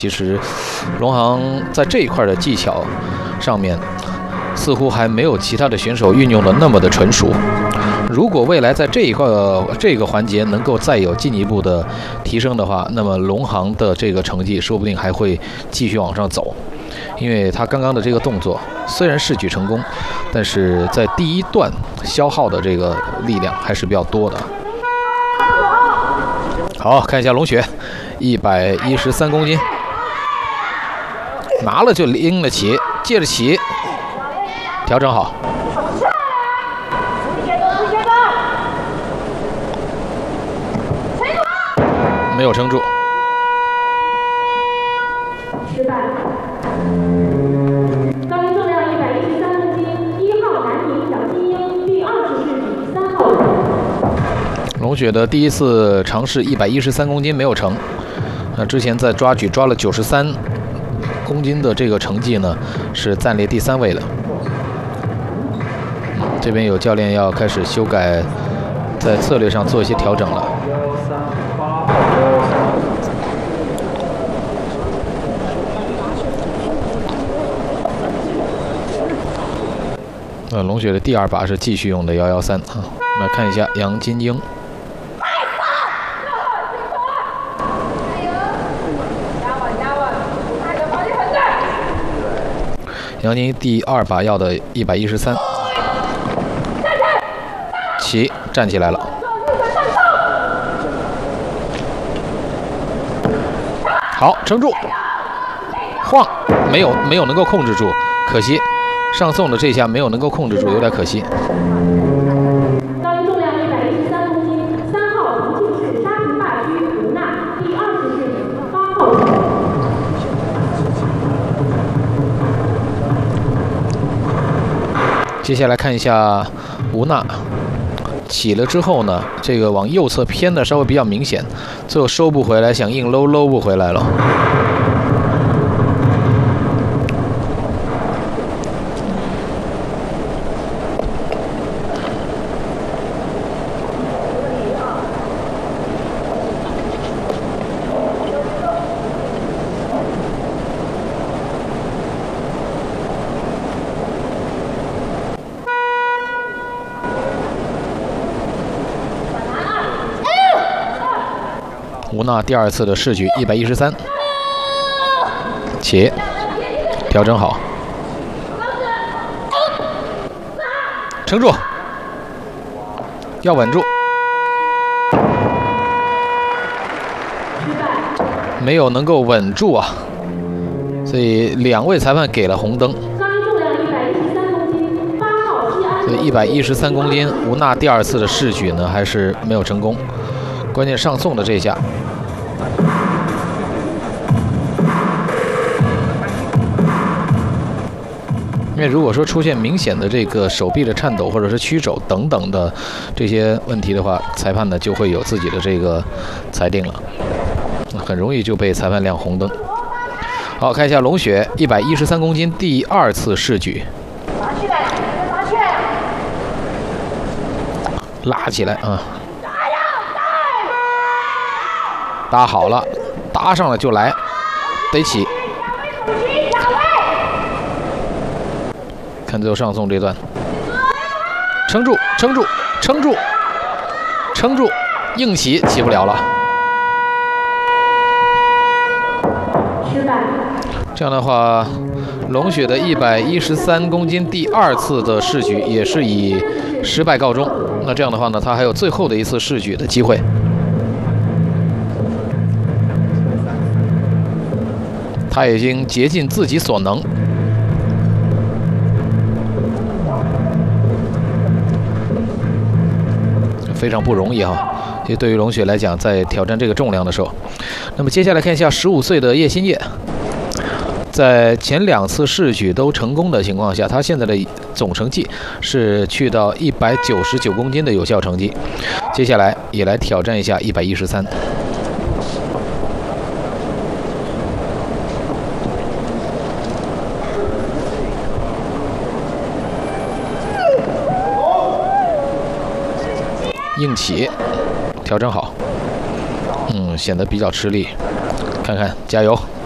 其实，龙航在这一块的技巧上面，似乎还没有其他的选手运用的那么的纯熟。如果未来在这个环节能够再有进一步的提升的话，那么龙航的这个成绩说不定还会继续往上走。因为他刚刚的这个动作虽然试举成功，但是在第一段消耗的这个力量还是比较多的。好，看一下龙雪，113公斤。拿了就拎了起，借着起，调整好，没有撑住， 失败。高龄重量113公斤，1号男名小金鹰，第20世纪3号人。 龙雪的第一次尝试113公斤没有成，那之前在抓举抓了93公斤的这个成绩呢，是暂列第3位的。这边有教练要开始修改，在策略上做一些调整了。龙雪的第2把是继续用的113啊。我们来看一下杨金鹰。杨金第2把要的113，起，站起来了。好，撑住，晃，没有能够控制住，可惜。上送的这下没有能够控制住，有点可惜。 高龄重量113公斤，3号重庆市沙坪坝区吴娜，第20世纪8号人。 接下来看一下吴娜起了之后呢，这个往右侧偏的稍微比较明显，最后收不回来，想硬搂不回来了。吴娜第2次的试举113，起，调整好，撑住，要稳住，没有能够稳住啊，所以2位裁判给了红灯。所以113公斤，吴娜第2次的试举呢还是没有成功，关键上送的这一下。因为如果说出现明显的这个手臂的颤抖或者是曲肘等等的这些问题的话，裁判呢就会有自己的这个裁定了，很容易就被裁判亮红灯。好，看一下龙雪113公斤第2次试举，拉起来啊，搭好了，搭上了就来，得起。看最后上送这段，撑住，撑住，撑住，撑住，硬起，起不了了。 失败。 这样的话，龙雪的113公斤第2次的试举也是以失败告终。那这样的话呢，他还有最后的一次试举的机会。他已经竭尽自己所能。非常不容易哈，其实对于龙雪来讲，在挑战这个重量的时候，那么接下来看一下15岁的叶新烨，在前2次试举都成功的情况下，他现在的总成绩是去到199公斤的有效成绩。接下来也来挑战一下113。硬起，调整好，显得比较吃力，看看，加油。